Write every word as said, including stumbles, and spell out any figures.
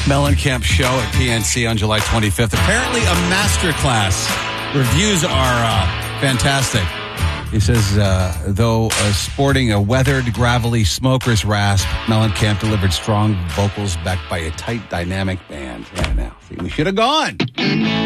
Mellencamp show at P N C on July twenty-fifth. Apparently a masterclass. Reviews are uh, fantastic. He says, uh, though uh, sporting a weathered, gravelly smoker's rasp, Mellencamp delivered strong vocals backed by a tight, dynamic band. Yeah, now, see, we should have gone.